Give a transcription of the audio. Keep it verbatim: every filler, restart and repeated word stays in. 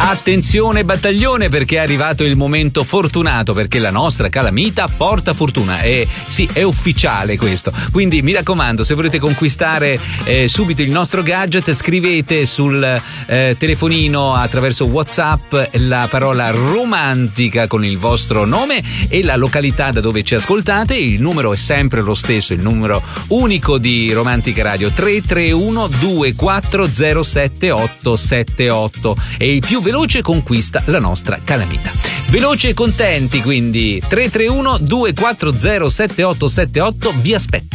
Attenzione battaglione, perché è arrivato il momento fortunato, perché la nostra calamita porta fortuna. E sì, è ufficiale questo. Quindi mi raccomando, se volete conquistare eh, subito il nostro gadget, scrivete sul eh, telefonino attraverso WhatsApp la parola romantica con il vostro nome e la località da dove ci ascoltate. Il numero è sempre lo stesso, il numero unico di Romantica Radio, tre tre uno due quattro zero sette otto sette otto, e il più veloce conquista la nostra calamita. Veloci e contenti, quindi tre tre uno due quattro zero sette otto sette otto vi aspetta.